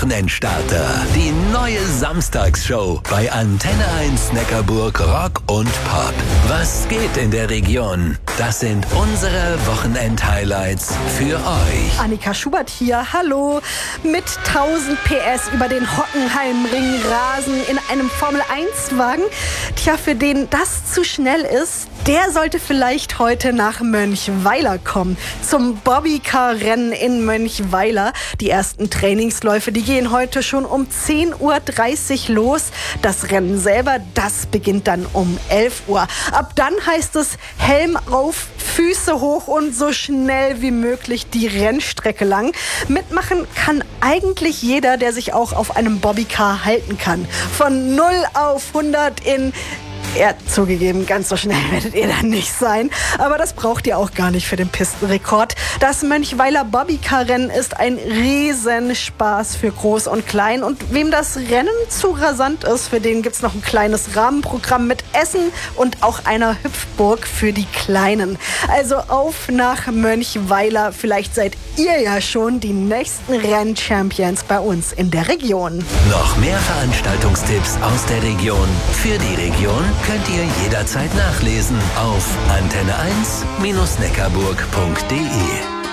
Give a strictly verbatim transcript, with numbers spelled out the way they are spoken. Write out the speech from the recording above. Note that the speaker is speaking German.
Wochenendstarter. Die neue Samstagsshow bei Antenne eins Neckarburg Rock und Pop. Was geht in der Region? Das sind unsere Wochenend-Highlights für euch. Annika Schubert hier, hallo. Mit tausend P S über den Hockenheimring rasen in einem Formel eins Wagen. Tja, für den das zu schnell ist, der sollte vielleicht heute nach Mönchweiler kommen. Zum Bobbycar-Rennen in Mönchweiler. Die ersten Trainingsläufe, die gehen heute schon um zehn Uhr dreißig los. Das Rennen selber, das beginnt dann um elf Uhr. Ab dann heißt es Helm auf, Füße hoch und so schnell wie möglich die Rennstrecke lang. Mitmachen kann eigentlich jeder, der sich auch auf einem Bobbycar halten kann. Von null auf hundert in... Ja, zugegeben, ganz so schnell werdet ihr dann nicht sein. Aber das braucht ihr auch gar nicht für den Pistenrekord. Das Mönchweiler Bobbycar-Rennen ist ein Riesenspaß für Groß und Klein. Und wem das Rennen zu rasant ist, für den gibt's noch ein kleines Rahmenprogramm mit Essen und auch einer Hüpfburg für die Kleinen. Also auf nach Mönchweiler. Vielleicht seid ihr ja schon die nächsten Rennchampions bei uns in der Region. Noch mehr Veranstaltungstipps aus der Region für die Region könnt ihr jederzeit nachlesen auf antenne eins Bindestrich neckarburg punkt de.